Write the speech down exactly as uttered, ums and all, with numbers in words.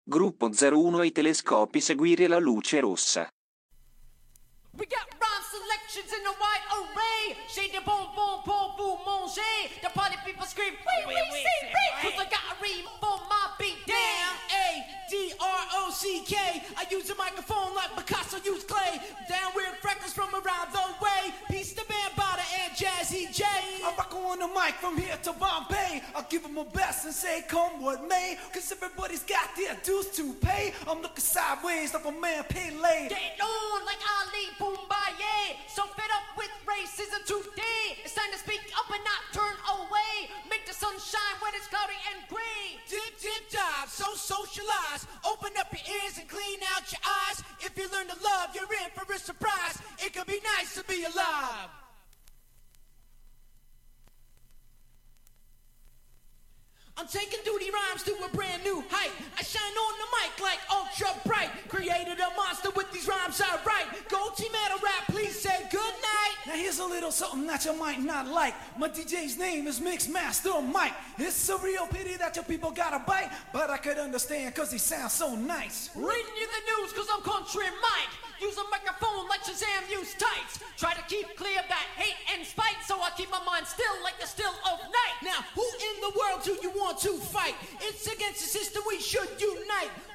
Gruppo zero uno ai telescopi seguire la luce rossa. We got rhyme selections in the wide array. Shade the boom, boom, boom, boom, manger. The party people scream, wait, wait, wait, wait, wait. Cause I got a ream for my beat. Damn, A D R O C K. I use a microphone like Picasso used clay. Down with freckles from around the way. Peace to Band Bada and Jazzy J. I rock on the mic from here to Bombay. I'll give them my best and say come what may. Cause everybody's got their dues to pay. I'm looking sideways like a man Pele. Get on like Ali Boombaye. So fed up with racism today. It's time to speak up and not turn away. Make the sun shine when it's cloudy and gray. Dip, dip, dive, so socialized. Open up your ears and clean out your eyes. If you learn to love, you're in for a surprise. It could be nice to be alive. I'm taking duty rhymes to a brand new height. I shine on the mic like ultra bright. Created a monster with these rhymes I write. Go team metal rap, please say good night. Now here's a little something that you might not like. My D J's name is Mixmaster Mike. It's a real pity that your people gotta bite, but I could understand cause he sounds so nice. Reading you the news cause I'm country Mike. Use a microphone like Shazam use tights. Try to keep clear of that hate and spite, so I keep my mind still like the still of night. Now, who in the world do you want to fight? It's against the system we should unite.